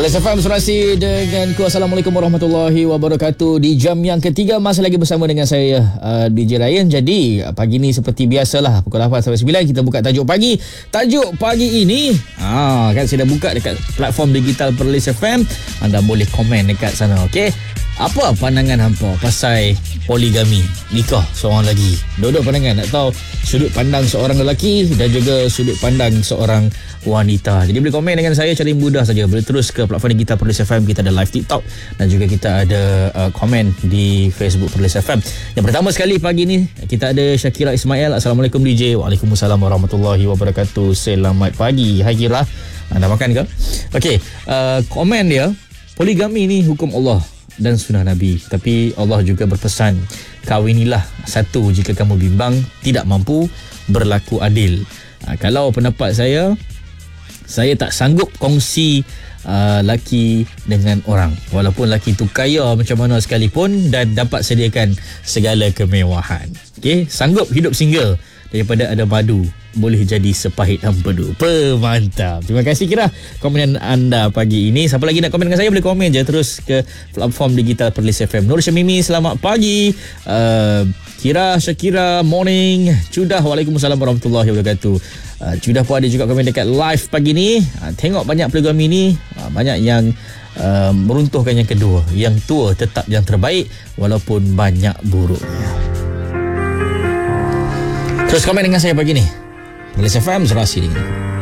Perlis FM Surasi dengan ku. Assalamualaikum warahmatullahi wabarakatuh. Di jam yang ketiga masih lagi bersama dengan saya DJ Ryan. Jadi pagi ni seperti biasalah pukul 8 sampai 9 kita buka tajuk pagi. Tajuk pagi ini kan saya dah buka dekat platform digital Perlis FM. Anda boleh komen dekat sana, okey? Apa pandangan hampa pasal poligami, nikah seorang lagi? Dua-dua pandangan, nak tahu sudut pandang seorang lelaki dan juga sudut pandang seorang wanita. Jadi boleh komen dengan saya cara yang mudah saja. Boleh terus ke platform digital Perlis FM. Kita ada live TikTok dan juga kita ada komen di Facebook Perlis FM. Yang pertama sekali pagi ni kita ada Syakira Ismail. Assalamualaikum DJ. Waalaikumsalam warahmatullahi wabarakatuh. Selamat pagi. Hai Kira, anda makan ke? Okey, komen dia, poligami ni hukum Allah dan sunnah Nabi. Tapi Allah juga berpesan, kawinilah satu jika kamu bimbang, tidak mampu, berlaku adil. Kalau pendapat saya tak sanggup kongsi laki dengan orang, walaupun laki tu kaya macam mana sekalipun dan dapat sediakan segala kemewahan. Okey, sanggup hidup single daripada ada madu boleh jadi sepahit empedu. Mantap. Terima kasih Kira komen anda pagi ini. Siapa lagi nak komen dengan saya boleh komen je terus ke platform digital Perlis FM. Nur Syamimi, selamat pagi. Kira, Syakira, morning. Cudah, waalaikumsalam warahmatullahi wabarakatuh. Cudah pun ada juga komen dekat live pagi ni. Tengok banyak poligami ni, banyak yang meruntuhkan yang kedua. Yang tua tetap yang terbaik walaupun banyak buruknya. Terus komen dengan saya pagi ni. Perlis FM Surasi.